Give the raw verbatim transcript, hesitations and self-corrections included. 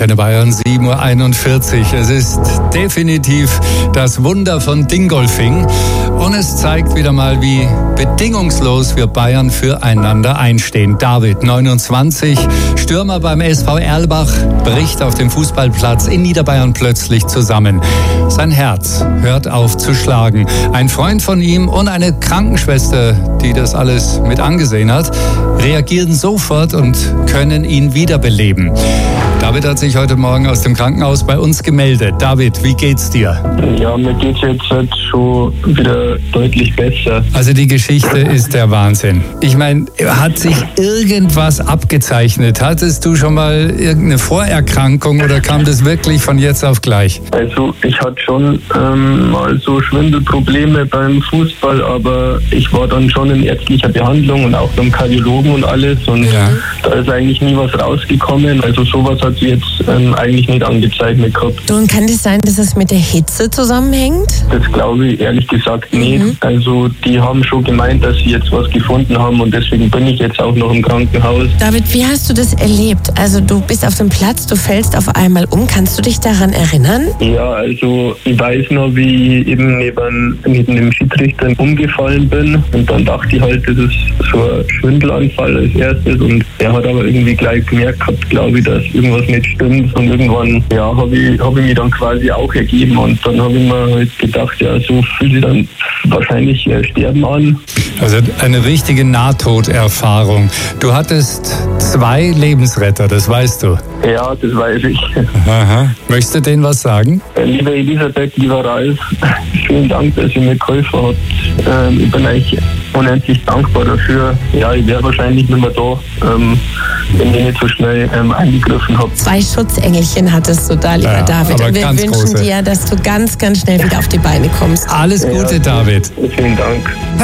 Antenne Bayern, sieben Uhr einundvierzig. Es ist definitiv das Wunder von Dingolfing. Und es zeigt wieder mal, wie bedingungslos wir Bayern füreinander einstehen. David, neunundzwanzig, Stürmer beim S V Erlbach, bricht auf dem Fußballplatz in Niederbayern plötzlich zusammen. Sein Herz hört auf zu schlagen. Ein Freund von ihm und eine Krankenschwester, die das alles mit angesehen hat, reagieren sofort und können ihn wiederbeleben. David hat sich heute Morgen aus dem Krankenhaus bei uns gemeldet. David, wie geht's dir? Ja, mir geht's jetzt halt schon wieder deutlich besser. Also die Geschichte ist der Wahnsinn. Ich meine, hat sich irgendwas abgezeichnet? Hattest du schon mal irgendeine Vorerkrankung oder kam das wirklich von jetzt auf gleich? Also ich hatte schon ähm, mal so Schwindelprobleme beim Fußball, aber ich war dann schon in ärztlicher Behandlung und auch beim Kardiologen und alles und ja. Da ist eigentlich nie was rausgekommen. Also sowas hat sie jetzt ähm, eigentlich nicht angezeichnet gehabt. Und kann das sein, dass es mit der Hitze zusammenhängt? Das glaube ich ehrlich gesagt nicht. Mhm. Also die haben schon gemeint, dass sie jetzt was gefunden haben und deswegen bin ich jetzt auch noch im Krankenhaus. David, wie hast du das erlebt? Also du bist auf dem Platz, du fällst auf einmal um. Kannst du dich daran erinnern? Ja, also ich weiß noch, wie ich eben neben, neben dem Schiedsrichter umgefallen bin und dann dachte ich halt, das ist so ein Schwindelanfall als erstes und er hat aber irgendwie gleich gemerkt gehabt, glaube ich, dass irgendwas nicht stimmt und irgendwann, ja, habe ich, hab ich mich dann quasi auch ergeben und dann habe ich mir halt gedacht, ja, so fühlt sich dann wahrscheinlich äh, Sterben an. Also eine richtige Nahtoderfahrung. Du hattest zwei Lebensretter, das weißt du. Ja, das weiß ich. Aha. Möchtest du denen was sagen? Äh, liebe Elisabeth, lieber Ralf, vielen Dank, dass ihr mir geholfen habt. Ähm, ich bin eigentlich unendlich dankbar dafür. Ja, ich wäre wahrscheinlich nicht mehr da, ähm, wenn ich nicht so schnell ähm, eingegriffen habe. Zwei Schutzengelchen hattest du da, lieber ja, David. Und wir wünschen große. dir, dass du ganz, ganz schnell wieder auf die Beine kommst. Alles Gute, ja, David. Vielen Dank.